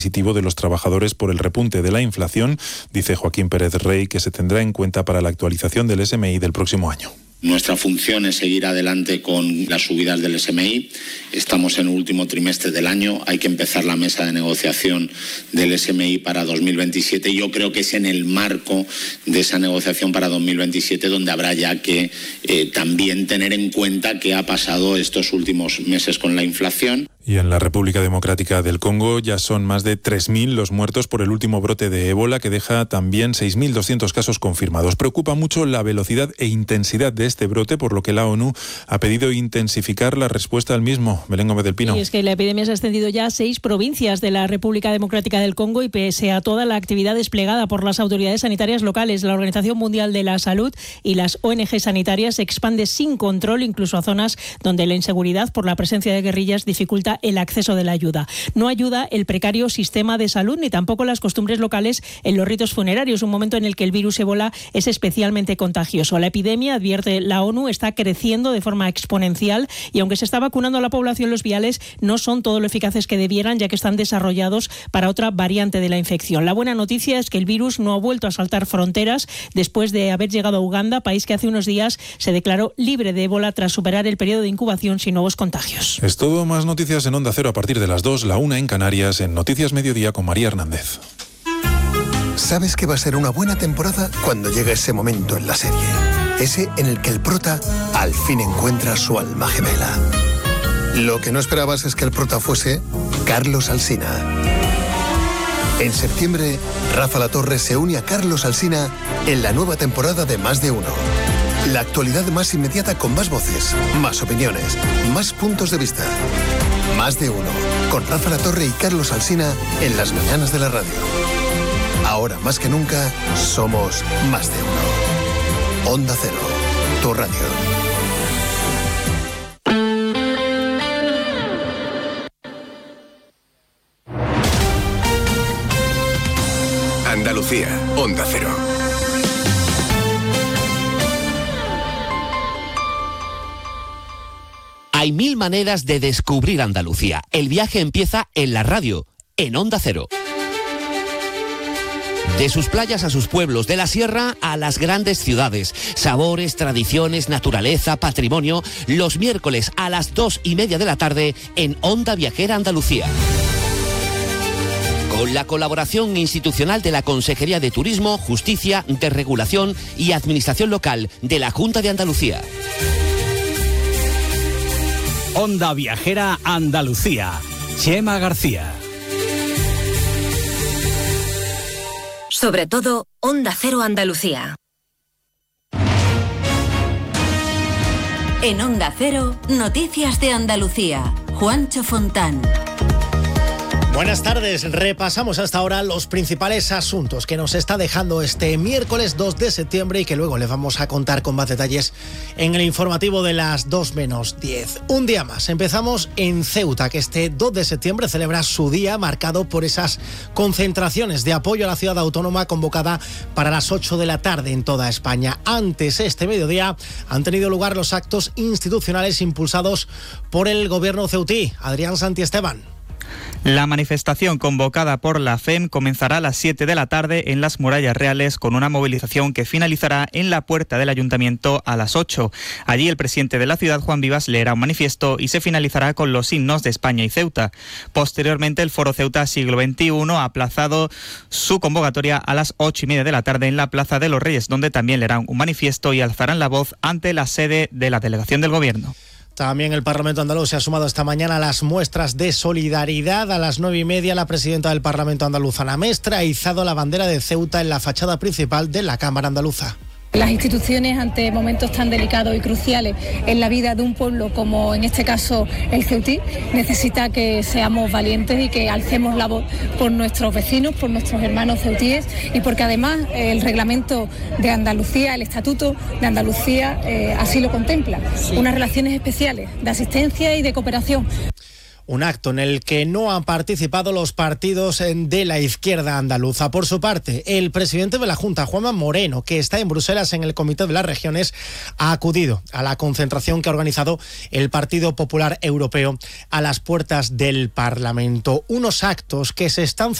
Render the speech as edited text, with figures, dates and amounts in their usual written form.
adquisitivo de los trabajadores por el repunte de la inflación, dice Joaquín Pérez Rey, que se tendrá en cuenta para la actualización del SMI del próximo año. Nuestra función es seguir adelante con las subidas del SMI. Estamos en el último trimestre del año. Hay que empezar la mesa de negociación del SMI para 2027. Yo creo que es en el marco de esa negociación para 2027 donde habrá ya que también tener en cuenta qué ha pasado estos últimos meses con la inflación. Y en la República Democrática del Congo ya son más de 3.000 los muertos por el último brote de ébola, que deja también 6.200 casos confirmados. Preocupa mucho la velocidad e intensidad de este brote, por lo que la ONU ha pedido intensificar la respuesta al mismo. Belén Gómez del Pino. Y es que la epidemia se ha extendido ya a 6 provincias de la República Democrática del Congo y pese a toda la actividad desplegada por las autoridades sanitarias locales, la Organización Mundial de la Salud y las ONG sanitarias, se expande sin control incluso a zonas donde la inseguridad por la presencia de guerrillas dificulta el acceso de la ayuda. No ayuda el precario sistema de salud ni tampoco las costumbres locales en los ritos funerarios, un momento en el que el virus ébola es especialmente contagioso. La epidemia, advierte la ONU, está creciendo de forma exponencial y aunque se está vacunando a la población, los viales no son todo lo eficaces que debieran, ya que están desarrollados para otra variante de la infección. La buena noticia es que el virus no ha vuelto a saltar fronteras después de haber llegado a Uganda, país que hace unos días se declaró libre de ébola tras superar el periodo de incubación sin nuevos contagios. Es todo. Más noticias en Onda Cero a partir de las 2, la 1 en Canarias, en Noticias Mediodía con María Hernández. Sabes que va a ser una buena temporada cuando llega ese momento en la serie. Ese en el que el prota al fin encuentra su alma gemela. Lo que no esperabas es que el prota fuese Carlos Alsina. En septiembre, Rafa Latorre se une a Carlos Alsina en la nueva temporada de Más de Uno. La actualidad más inmediata con más voces, más opiniones, más puntos de vista. Más de Uno, con Rafa Latorre y Carlos Alsina en las mañanas de la radio. Ahora más que nunca, somos Más de Uno. Onda Cero, tu radio. Andalucía, Onda Cero. Hay 1000 maneras de descubrir Andalucía. El viaje empieza en la radio, en Onda Cero. De sus playas a sus pueblos, de la sierra a las grandes ciudades. Sabores, tradiciones, naturaleza, patrimonio. Los miércoles a las 2:30 de la tarde en Onda Viajera Andalucía. Con la colaboración institucional de la Consejería de Turismo, Justicia, Desregulación y Administración Local de la Junta de Andalucía. Onda Viajera Andalucía. Chema García. Sobre todo, Onda Cero Andalucía. En Onda Cero, Noticias de Andalucía. Juancho Fontán. Buenas tardes, repasamos hasta ahora los principales asuntos que nos está dejando este miércoles 2 de septiembre y que luego les vamos a contar con más detalles en el informativo de las 2:10. Un día más, empezamos en Ceuta, que este 2 de septiembre celebra su día marcado por esas concentraciones de apoyo a la ciudad autónoma convocada para las 8 de la tarde en toda España. Antes, este mediodía, han tenido lugar los actos institucionales impulsados por el gobierno ceutí. Adrián Santiesteban. La manifestación convocada por la FEM comenzará a las 7 de la tarde en las Murallas Reales con una movilización que finalizará en la puerta del Ayuntamiento a las 8. Allí el presidente de la ciudad, Juan Vivas, leerá un manifiesto y se finalizará con los himnos de España y Ceuta. Posteriormente, el Foro Ceuta Siglo XXI ha aplazado su convocatoria a las 8:30 de la tarde en la Plaza de los Reyes, donde también leerán un manifiesto y alzarán la voz ante la sede de la delegación del Gobierno. También el Parlamento andaluz se ha sumado esta mañana a las muestras de solidaridad. A las 9:30 la presidenta del Parlamento andaluz, Ana Mestre, ha izado la bandera de Ceuta en la fachada principal de la Cámara Andaluza. Las instituciones, ante momentos tan delicados y cruciales en la vida de un pueblo como en este caso el ceutí, necesita que seamos valientes y que alcemos la voz por nuestros vecinos, por nuestros hermanos ceutíes y porque además el reglamento de Andalucía, el Estatuto de Andalucía así lo contempla. Unas relaciones especiales de asistencia y de cooperación. un acto en el que no han participado los partidos de la izquierda andaluza. Por su parte, el presidente de la Junta, Juanma Moreno, que está en Bruselas en el Comité de las Regiones, ha acudido a la concentración que ha organizado el Partido Popular Europeo a las puertas del Parlamento. Unos actos que se están